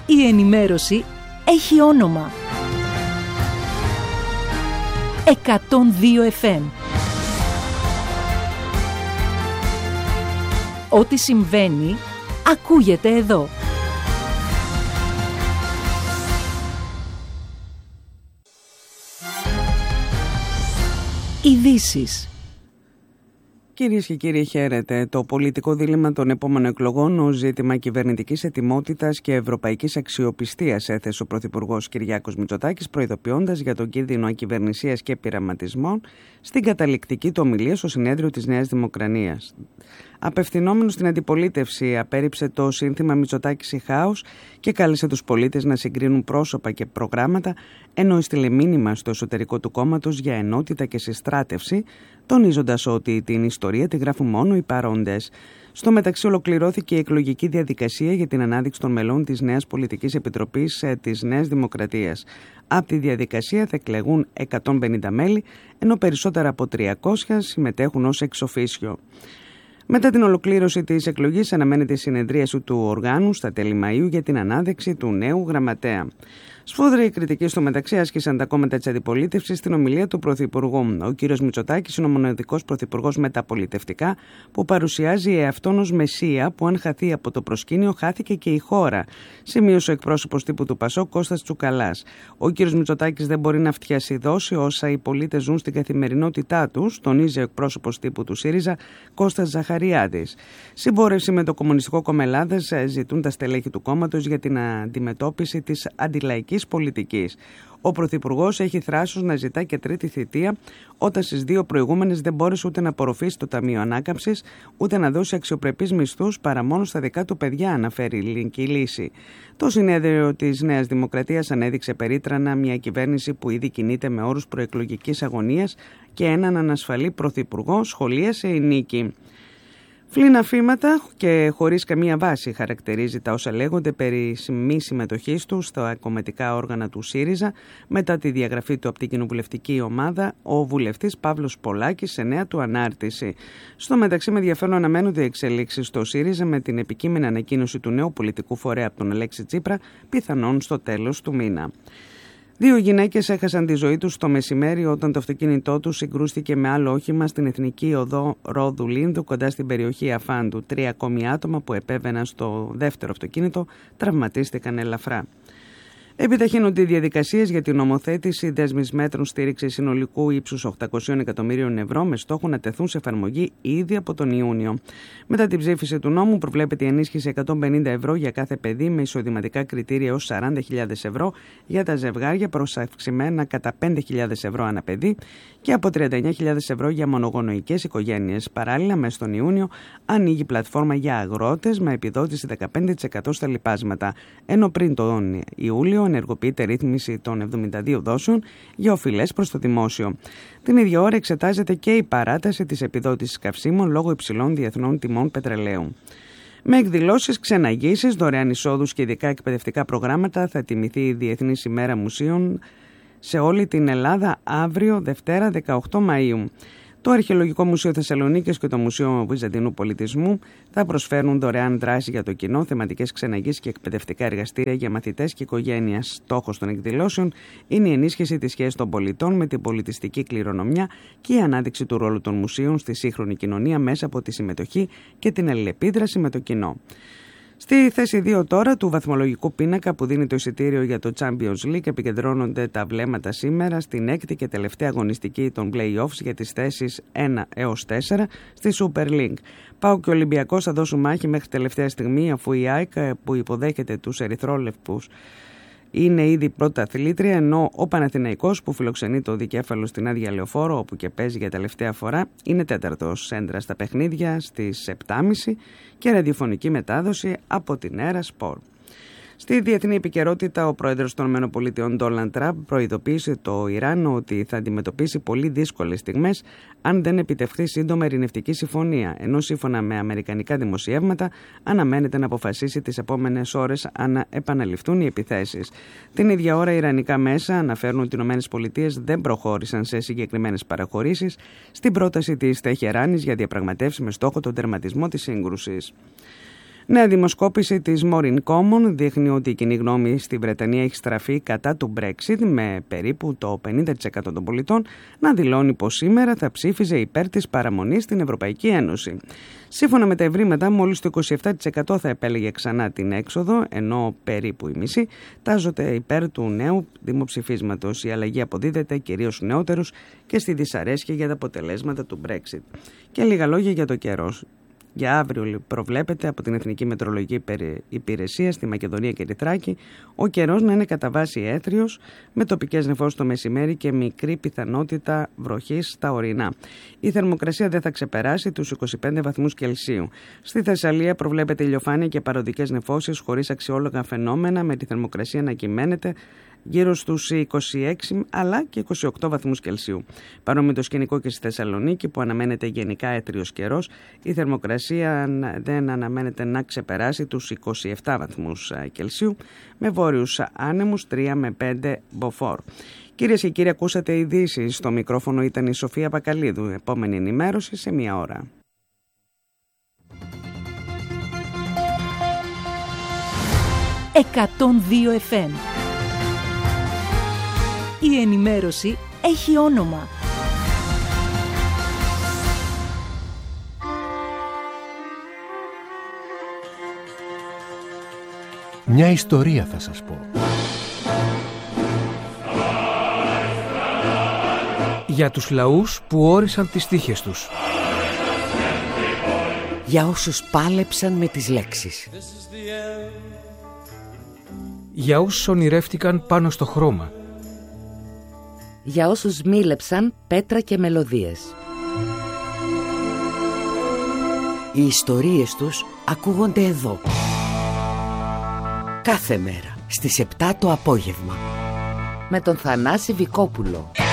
Η ενημέρωση έχει όνομα. 102 FM. Ό,τι συμβαίνει, ακούγεται εδώ. Ειδήσεις. Κυρίες και κύριοι, χαίρετε. Το πολιτικό δίλημμα των επόμενων εκλογών ως ζήτημα κυβερνητικής ετοιμότητας και ευρωπαϊκής αξιοπιστίας έθεσε ο Πρωθυπουργός Κυριάκος Μητσοτάκης, προειδοποιώντας για τον κίνδυνο ακυβερνησίας και πειραματισμών στην καταληκτική του ομιλία στο συνέδριο της Νέας Δημοκρατίας. Απευθυνόμενος στην αντιπολίτευση, απέρριψε το σύνθημα Μητσοτάκης ή χάος και κάλεσε τους πολίτες να συγκρίνουν πρόσωπα και προγράμματα, ενώ έστειλε μήνυμα στο εσωτερικό του κόμματος για ενότητα και συστράτευση, τονίζοντας ότι την ιστορία τη γράφουν μόνο οι παρόντες. Στο μεταξύ, ολοκληρώθηκε η εκλογική διαδικασία για την ανάδειξη των μελών της Νέας Πολιτικής Επιτροπής της Νέας Δημοκρατίας. Από τη διαδικασία θα εκλεγούν 150 μέλη, ενώ περισσότερα από 300 συμμετέχουν ως εξ οφίσιο. Μετά την ολοκλήρωση της εκλογής αναμένεται η συνεδρίαση του οργάνου στα τέλη Μαΐου για την ανάδειξη του νέου γραμματέα. Σφόδρη κριτική στο μεταξύ άσκησαν τα κόμματα της αντιπολίτευσης στην ομιλία του Πρωθυπουργού. Ο κύριος Μητσοτάκης είναι ο μοναδικός πρωθυπουργός μεταπολιτευτικά που παρουσιάζει εαυτόν ως μεσία που, αν χαθεί από το προσκήνιο, χάθηκε και η χώρα, σημείωσε ο εκπρόσωπος τύπου του ΠΑΣΟΚ Κώστας Τσουκαλάς. Ο κύριος Μητσοτάκης δεν μπορεί να φτιασιδώσει όσα οι πολίτες ζουν στην καθημερινότητά τους, τονίζει ο εκπρόσωπος τύπου του ΣΥΡΙΖΑ Κώστας Ζαχαριάδης. Συμπόρευση με το Κομμουνιστικό Κόμμα Ελλάδας ζητούν τα στελέχη του κόμματος για την αντιμετώπιση της αντιλαϊκής πολιτικής. Ο Πρωθυπουργός έχει θράσος να ζητά και τρίτη θητεία, όταν στις δύο προηγούμενες δεν μπόρεσε ούτε να απορροφήσει το Ταμείο Ανάκαμψης, ούτε να δώσει αξιοπρεπείς μισθούς παρά μόνο στα δικά του παιδιά, αναφέρει η Ελληνική Λύση. Το συνέδριο της Νέας Δημοκρατίας ανέδειξε περίτρανα μια κυβέρνηση που ήδη κινείται με όρους προεκλογικής αγωνίας και έναν ανασφαλή πρωθυπουργό, σχολίασε η Νίκη. Φλήνα φήματα και χωρίς καμία βάση χαρακτηρίζει τα όσα λέγονται περί μη συμμετοχής του στα κομματικά όργανα του ΣΥΡΙΖΑ μετά τη διαγραφή του από την κοινοβουλευτική ομάδα ο βουλευτής Παύλος Πολάκης σε νέα του ανάρτηση. Στο μεταξύ, με ενδιαφέρον αναμένονται οι εξελίξεις στο ΣΥΡΙΖΑ με την επικείμενη ανακοίνωση του νέου πολιτικού φορέα από τον Αλέξη Τσίπρα, πιθανόν στο τέλος του μήνα. Δύο γυναίκες έχασαν τη ζωή τους το μεσημέρι όταν το αυτοκίνητό τους συγκρούστηκε με άλλο όχημα στην Εθνική Οδό Ρόδου Λίνδου κοντά στην περιοχή Αφάντου. 3 ακόμη άτομα που επέβαιναν στο δεύτερο αυτοκίνητο τραυματίστηκαν ελαφρά. Επιταχύνονται οι διαδικασίες για την νομοθέτηση δέσμης μέτρων στήριξης συνολικού ύψους 800 εκατομμύριων ευρώ με στόχο να τεθούν σε εφαρμογή ήδη από τον Ιούνιο. Μετά την ψήφιση του νόμου, προβλέπεται η ενίσχυση 150 ευρώ για κάθε παιδί με εισοδηματικά κριτήρια ως 40.000 ευρώ για τα ζευγάρια, προς αυξημένα κατά 5.000 ευρώ ανά παιδί και από 39.000 ευρώ για μονογονοϊκές οικογένειες. Παράλληλα, μέσα στον Ιούνιο ανοίγει πλατφόρμα για αγρότες με επιδότηση 15% στα λοιπάσματα, ενώ πριν τον Ιούλιο ενεργοποιείται ρύθμιση των 72 δόσεων για οφειλές προς το δημόσιο. Την ίδια ώρα εξετάζεται και η παράταση της επιδότησης καυσίμων λόγω υψηλών διεθνών τιμών πετρελαίου. Με εκδηλώσεις, ξεναγήσεις, δωρεάν εισόδους και ειδικά εκπαιδευτικά προγράμματα θα τιμηθεί η Διεθνής ημέρα μουσείων σε όλη την Ελλάδα αύριο Δευτέρα 18 Μαΐου. Το Αρχαιολογικό Μουσείο Θεσσαλονίκης και το Μουσείο Βυζαντινού Πολιτισμού θα προσφέρουν δωρεάν δράση για το κοινό, θεματικές ξεναγήσεις και εκπαιδευτικά εργαστήρια για μαθητές και οικογένειας. Στόχος των εκδηλώσεων είναι η ενίσχυση της σχέσης των πολιτών με την πολιτιστική κληρονομιά και η ανάδειξη του ρόλου των μουσείων στη σύγχρονη κοινωνία μέσα από τη συμμετοχή και την αλληλεπίδραση με το κοινό. Στη θέση 2 τώρα του βαθμολογικού πίνακα που δίνει το εισιτήριο για το Champions League επικεντρώνονται τα βλέμματα σήμερα στην έκτη και τελευταία αγωνιστική των play-offs για τις θέσεις 1 έως 4 στη Super League. ΠΑΟΚ και ο Ολυμπιακός θα δώσουν μάχη μέχρι τελευταία στιγμή, αφού η ΑΕΚ που υποδέχεται τους ερυθρόλευκους είναι ήδη πρώτα αθλήτρια, ενώ ο Παναθηναϊκός που φιλοξενεί το δικέφαλο στην Άδεια Λεωφόρο, όπου και παίζει για τελευταία φορά, είναι τέταρτος. Έντρα στα παιχνίδια στις 7.30 και ραδιοφωνική μετάδοση από την Έρα Σπορ. Στη διεθνή επικαιρότητα, ο πρόεδρος των ΗΠΑ Ντόναλντ Τραμπ προειδοποίησε το Ιράν ότι θα αντιμετωπίσει πολύ δύσκολες στιγμές αν δεν επιτευχθεί σύντομα ειρηνευτική συμφωνία, ενώ σύμφωνα με αμερικανικά δημοσιεύματα αναμένεται να αποφασίσει τις επόμενες ώρες αν επαναληφθούν οι επιθέσεις. Την ίδια ώρα, ιρανικά μέσα αναφέρουν ότι οι ΗΠΑ δεν προχώρησαν σε συγκεκριμένες παραχωρήσεις στην πρόταση της Τεχεράνης για διαπραγματεύσεις με στόχο τον τερματισμό της σύγκρουσης. Νέα δημοσκόπηση της Morin Common δείχνει ότι η κοινή γνώμη στη Βρετανία έχει στραφεί κατά του Brexit, με περίπου το 50% των πολιτών να δηλώνει πως σήμερα θα ψήφιζε υπέρ της παραμονής στην Ευρωπαϊκή Ένωση. Σύμφωνα με τα ευρήματα, μόλις το 27% θα επέλεγε ξανά την έξοδο, ενώ περίπου η μισή τάζονται υπέρ του νέου δημοψηφίσματος. Η αλλαγή αποδίδεται κυρίως στους νεότερους και στη δυσαρέσκεια για τα αποτελέσματα του Brexit. Και λίγα λόγια για το καιρό. Για αύριο προβλέπεται από την Εθνική Μετεωρολογική Υπηρεσία στη Μακεδονία και τη Θράκη ο καιρός να είναι κατά βάση έθριος, με τοπικές νεφώσεις το μεσημέρι και μικρή πιθανότητα βροχής στα ορεινά. Η θερμοκρασία δεν θα ξεπεράσει τους 25 βαθμούς Κελσίου. Στη Θεσσαλία προβλέπεται ηλιοφάνεια και παροδικές νεφώσεις χωρίς αξιόλογα φαινόμενα, με τη θερμοκρασία να κυμαίνεται γύρω στους 26 αλλά και 28 βαθμούς Κελσίου. Παρόμοιο το σκηνικό και στη Θεσσαλονίκη, που αναμένεται γενικά έθριος καιρός. Η θερμοκρασία δεν αναμένεται να ξεπεράσει τους 27 βαθμούς Κελσίου, με βόρειους άνεμους 3 με 5 μποφόρ. Κυρίες και κύριοι, ακούσατε ειδήσεις. Στο μικρόφωνο ήταν η Σοφία Πακαλίδου. Επόμενη ενημέρωση σε 1 ώρα. FM. Η ενημέρωση έχει όνομα. Μια ιστορία θα σας πω. Για τους λαούς που όρισαν τις τύχες τους. Για όσους πάλεψαν με τις λέξεις. Για όσους ονειρεύτηκαν πάνω στο χρώμα. Για όσους μίλεψαν πέτρα και μελωδίες. Οι ιστορίες τους ακούγονται εδώ. Κάθε μέρα στις 7 το απόγευμα. Με τον Θανάση Βικόπουλο.